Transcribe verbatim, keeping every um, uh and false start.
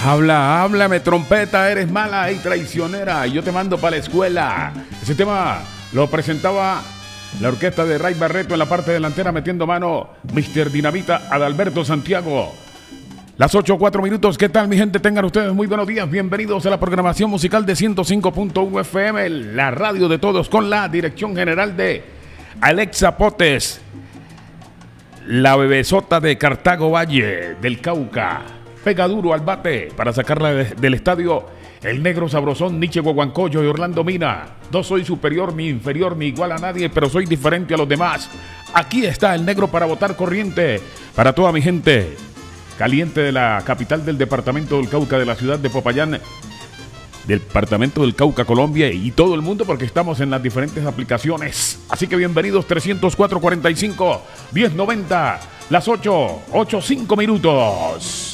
Habla, háblame, trompeta, eres mala y traicionera, y yo te mando para la escuela. Ese tema lo presentaba la orquesta de Ray Barreto en la parte delantera, metiendo mano mister Dinamita Adalberto Santiago. Las ocho, cuatro minutos, ¿qué tal mi gente? Tengan ustedes muy buenos días, bienvenidos a la programación musical de ciento cinco punto uno F M, la radio de todos, con la dirección general de Alexa Potes, la bebesota de Cartago Valle del Cauca. Pega duro al bate para sacarla de, del estadio el negro sabrosón Nietzsche Guaguancoyo y Orlando Mina. No soy superior ni inferior ni igual a nadie, pero soy diferente a los demás. Aquí está el negro para botar corriente para toda mi gente caliente de la capital del departamento del Cauca, de la ciudad de Popayán, departamento del Cauca, Colombia, y todo el mundo, porque estamos en las diferentes aplicaciones. Así que bienvenidos. Trescientos cuatro, cuarenta y cinco, diez noventa, las ocho, ocho, cinco minutos.